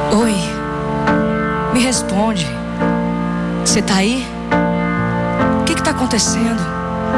Oi, me responde. Você tá aí? O que tá acontecendo?